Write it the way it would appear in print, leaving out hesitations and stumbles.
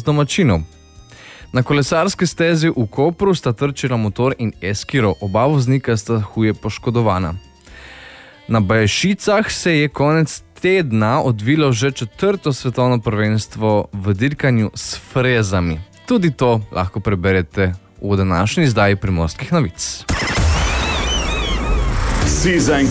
varnost domačinov. Na kolesarski stezi v Kopru sta trčila motor in eskiro, oba voznika sta huje poškodovana. Na Baješicah se je konec tedna odvilo že 4. svetovno prvenstvo v dirkanju s frezami. Tudi to lahko preberete v današnji izdaji Primorskih novic. Si zainteresiran?